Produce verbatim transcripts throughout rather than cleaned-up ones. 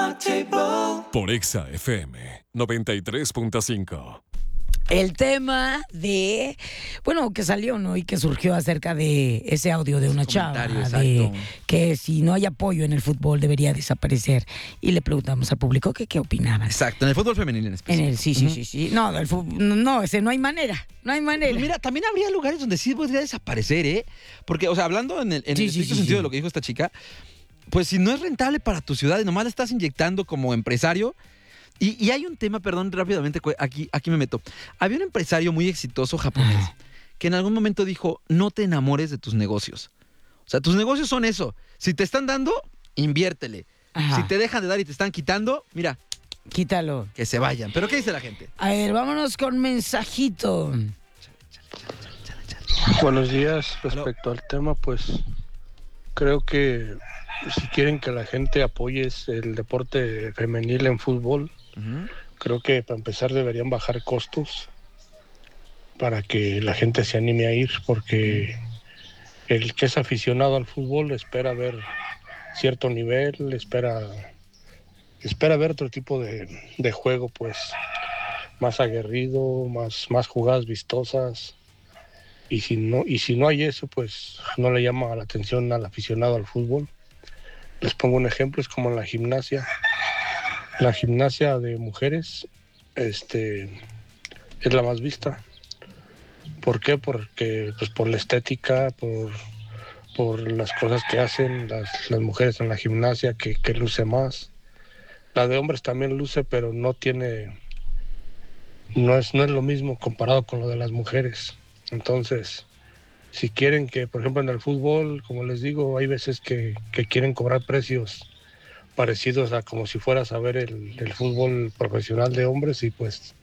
Rock Table. Por Exa F M noventa y tres punto cinco. El tema de, bueno, que salió, ¿no? Y que surgió acerca de ese audio de una chava, de que si no hay apoyo en el fútbol debería desaparecer. Y le preguntamos al público que qué opinaban. Exacto, en el fútbol femenil en especial. En el, sí, sí, uh-huh. sí, sí. No, el fútbol, no, ese no hay manera, no hay manera. Pues mira, también habría lugares donde sí podría desaparecer, ¿eh? Porque, o sea, hablando en el, en Sí, el sí, estricto sí, sentido sí. de lo que dijo esta chica, pues si no es rentable para tu ciudad y nomás le estás inyectando como empresario. Y, y hay un tema, perdón, rápidamente, aquí, aquí me meto. Había un empresario muy exitoso japonés Ajá. que en algún momento dijo, no te enamores de tus negocios. O sea, tus negocios son eso. Si te están dando, inviértele. Ajá. Si te dejan de dar y te están quitando, mira, Quítalo. que se vayan. ¿Pero qué dice la gente? A ver, vámonos con mensajito. Buenos días. Respecto al tema, pues creo que si quieren que la gente apoye el deporte femenil en fútbol, uh-huh. creo que para empezar deberían bajar costos para que la gente se anime a ir, porque el que es aficionado al fútbol espera ver cierto nivel, espera, espera ver otro tipo de, de juego, pues más aguerrido, más, más jugadas vistosas. Y si no, y si no hay eso, pues no le llama la atención al aficionado al fútbol. Les pongo un ejemplo, es como en la gimnasia. La gimnasia de mujeres este, es la más vista. ¿Por qué? Porque pues por la estética, por, por las cosas que hacen las, las mujeres en la gimnasia, que, que luce más. La de hombres también luce, pero no tiene, no es, no es lo mismo comparado con lo de las mujeres. Entonces, si quieren que, por ejemplo, en el fútbol, como les digo, hay veces que, que quieren cobrar precios parecidos a como si fueras a ver el, el fútbol profesional de hombres, y pues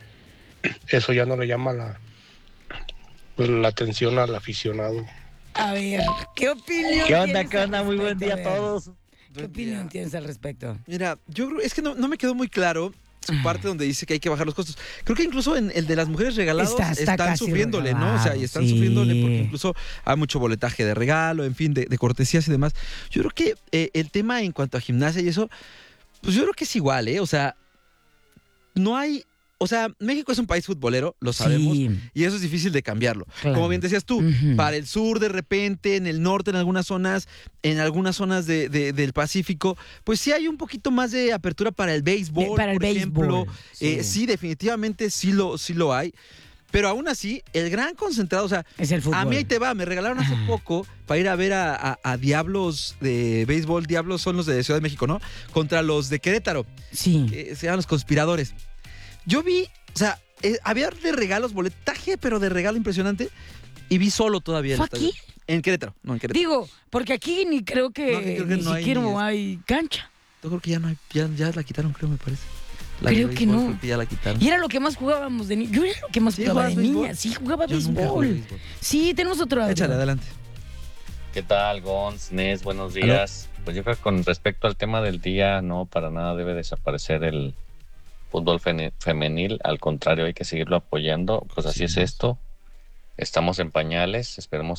eso ya no le llama la, pues, la atención al aficionado. A ver, ¿qué opinión ¿Qué onda, tienes qué onda? al Muy buen respecto? día a todos. ¿Qué opinión tienes al respecto? Mira, yo creo, es que no, no me quedó muy claro su parte donde dice que hay que bajar los costos. Creo que incluso en el de las mujeres regalados Está- está están casi sufriéndole, regalado, ¿no? O sea, y están sí. sufriéndole porque incluso hay mucho boletaje de regalo, en fin, de, de cortesías y demás. Yo creo que eh, el tema en cuanto a gimnasia y eso, pues yo creo que es igual, ¿eh? O sea, no hay... O sea, México es un país futbolero, lo sabemos, Sí. y eso es difícil de cambiarlo. Claro. Como bien decías tú, Ujú. para el sur de repente, en el norte en algunas zonas, en algunas zonas de, de, del Pacífico, pues sí hay un poquito más de apertura para el béisbol, De- para el por ejemplo. béisbol, Sí. sí. Eh, sí, definitivamente sí lo, sí lo hay. Pero aún así, el gran concentrado, o sea, Es el fútbol. a mí ahí te va, me regalaron hace Ah. poco para ir a ver a, a, a Diablos de béisbol. Diablos son los de Ciudad de México, ¿no? Contra los de Querétaro, Sí. que se llaman los conspiradores. Yo vi, o sea, eh, había de regalos, boletaje, pero de regalo impresionante. Y vi solo todavía el ¿Fue estadio. aquí? En Querétaro, no en Querétaro. Digo, porque aquí ni creo que, No, aquí creo que ni no hay siquiera ni- hay cancha. Yo creo que ya no hay, ya, ya la quitaron, creo, me parece. La Creo de que béisbol no. creo que ya la quitaron. Y era lo que más jugábamos de niña. Yo era lo que más ¿Sí jugaba de jugabas béisbol? niña. Sí, jugaba Yo nunca jugué béisbol. béisbol. Sí, tenemos otro audio. Échale, adelante. ¿Qué tal, Gons, Nes? Buenos días. Pues yo creo que con respecto al tema del día, no, para nada debe desaparecer el fútbol fene- femenil. Al contrario, hay que seguirlo apoyando. Pues así es esto. Estamos en pañales. Esperemos